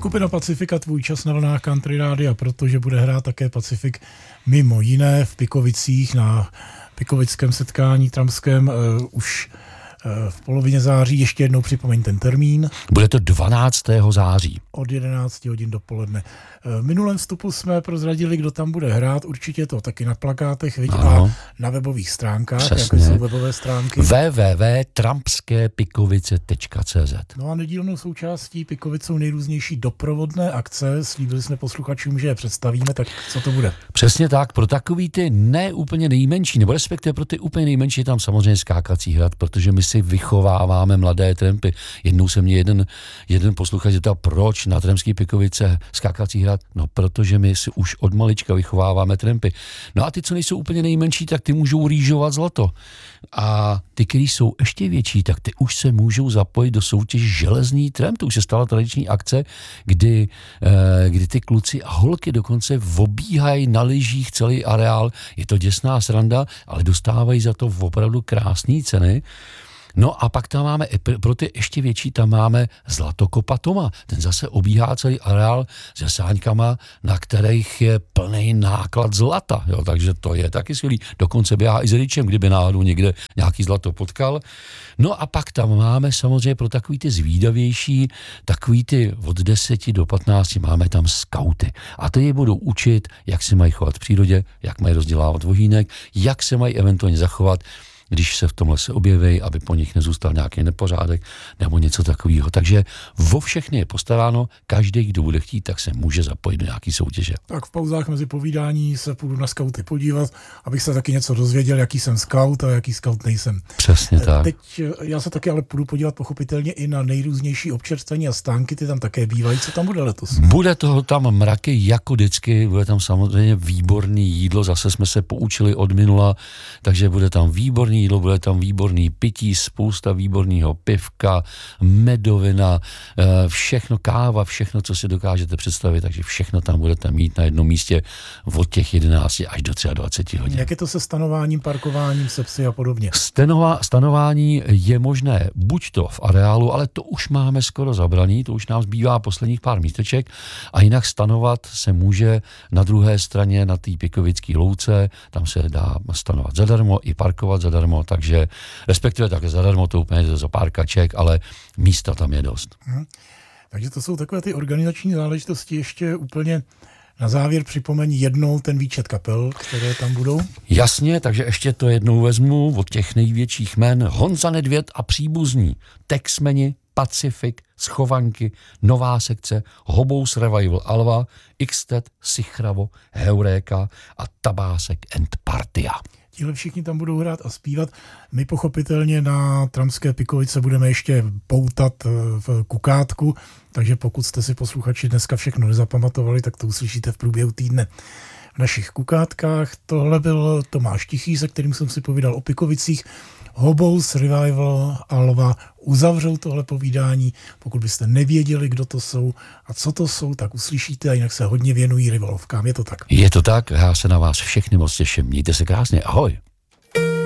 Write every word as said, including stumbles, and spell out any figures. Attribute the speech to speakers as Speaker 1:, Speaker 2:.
Speaker 1: Skupina Pacifika, tvůj čas na vlnách Country Rádia, protože bude hrát také Pacifik mimo jiné v Pikovicích na pikovickém setkání tramském uh, už uh, v polovině září. Ještě jednou připomeň ten termín.
Speaker 2: Bude to dvanáctého září.
Speaker 1: Od jedenácti hodin dopoledne. V minulém vstupu jsme prozradili, kdo tam bude hrát. Určitě to taky na plakátech, viď, a na webových stránkách.
Speaker 2: Přesně.
Speaker 1: Jaké jsou webové stránky?
Speaker 2: w w w tečka trampské pikovice tečka c z.
Speaker 1: No a nedílnou součástí Pikovic jsou nejrůznější doprovodné akce. Slíbili jsme posluchačům, že je představíme, tak co to bude?
Speaker 2: Přesně tak, pro takový ty ne úplně nejmenší, nebo respektive pro ty úplně nejmenší je tam samozřejmě skákací hrad, protože my si vychováváme mladé trampy. Jednou se mě jeden, jeden posluchač zeptal, proč na Trampský Pikovice skákací hrad? No, protože my si už od malička vychováváme trampy. No a ty, co nejsou úplně nejmenší, tak ty můžou rýžovat zlato. A ty, kteří jsou ještě větší, tak ty už se můžou zapojit do soutěže Železný tramp. To už se stala tradiční akce, kdy, eh, kdy ty kluci a holky dokonce obíhají na lyžích celý areál. Je to děsná sranda, ale dostávají za to opravdu krásné ceny. No a pak tam máme, pro ty ještě větší, tam máme Zlatokopa Toma. Ten zase obíhá celý areál se sáňkama, na kterých je plný náklad zlata. Jo, takže to je taky skvělý. Dokonce běhá i s Ričem, kdyby náhodou někde nějaký zlato potkal. No a pak tam máme samozřejmě pro takový ty zvídavější, takový ty od deseti do patnácti máme tam skauty. A ty je budou učit, jak se mají chovat v přírodě, jak mají rozdělávat vohýnek, jak se mají eventuálně zachovat, když se v tom lese objeví, aby po nich nezůstal nějaký nepořádek nebo něco takového. Takže vo všechny je postaráno, každý, kdo bude chtít, tak se může zapojit do nějaký soutěže.
Speaker 1: Tak v pauzách mezi povídání se půjdu na skauty podívat, abych se taky něco dozvěděl, jaký jsem skaut a jaký skaut nejsem.
Speaker 2: Přesně tak.
Speaker 1: Teď já se taky ale půjdu podívat pochopitelně i na nejrůznější občerstvení a stánky, ty tam také bývají. Co tam bude letos?
Speaker 2: Bude toho tam mraky jako vždycky, bude tam samozřejmě výborný jídlo, zase jsme se poučili od minula, takže bude tam výborný jídlo, bude tam výborný pití, spousta výborného pivka, medovina, všechno, káva, všechno, co si dokážete představit, takže všechno tam budete mít na jednom místě od těch jedenácti až do dvaceti třech hodin.
Speaker 1: Jak je to se stanováním, parkováním, se psy a podobně?
Speaker 2: Stanova, stanování je možné buď to v areálu, ale to už máme skoro zabraný, to už nám zbývá posledních pár místeček a jinak stanovat se může na druhé straně, na té Pikovické louce, tam se dá stanovat zadarmo i parkovat zadarmo, takže respektive také zadarmo, to úplně za pár kaček, ale místa tam je dost.
Speaker 1: Hmm. Takže to jsou takové ty organizační záležitosti. Ještě úplně na závěr připomeň jednou ten výčet kapel, které tam budou.
Speaker 2: Jasně, takže ještě to jednou vezmu od těch největších jmen. Honza Nedvěd a příbuzní, Texmeni, Pacifik, Schovanky, Nová sekce, Hobous Revival Alva, Xtet, Sichravo, Heuréka a Tabásek and Partia.
Speaker 1: Tihle všichni tam budou hrát a zpívat. My pochopitelně na Trampské Pikovice budeme ještě poutat v Kukátku, takže pokud jste si posluchači dneska všechno nezapamatovali, tak to uslyšíte v průběhu týdne v našich Kukátkách. Tohle byl Tomáš Tichý, se kterým jsem si povídal o Pikovicích. Hobous Revival Alva uzavřou tohle povídání. Pokud byste nevěděli, kdo to jsou a co to jsou, tak uslyšíte a jinak se hodně věnují rivalovkám. Je to tak?
Speaker 2: Je to tak, já se na vás všechny moc těším. Mějte se krásně, ahoj.